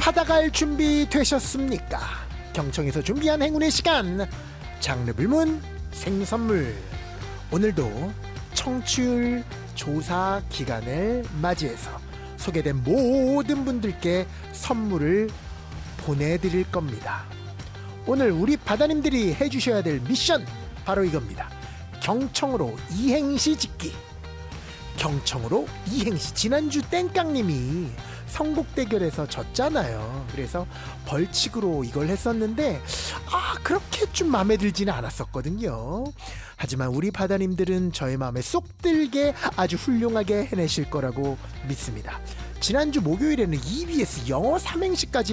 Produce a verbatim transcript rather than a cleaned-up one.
바다갈 준비 되셨습니까? 경청에서 준비한 행운의 시간, 장르불문 생선물. 오늘도 청취율 조사 기간을 맞이해서 소개된 모든 분들께 선물을 보내드릴 겁니다. 오늘 우리 바다님들이 해주셔야 될 미션 바로 이겁니다. 경청으로 이행시 짓기. 경청으로 이행시. 지난주 땡깡님이 선곡대결에서 졌잖아요. 그래서 벌칙으로 이걸 했었는데 아 그렇게 좀 마음에 들지는 않았었거든요. 하지만 우리 바다님들은 저의 마음에 쏙 들게 아주 훌륭하게 해내실 거라고 믿습니다. 지난주 목요일에는 이비에스 영어 삼행시까지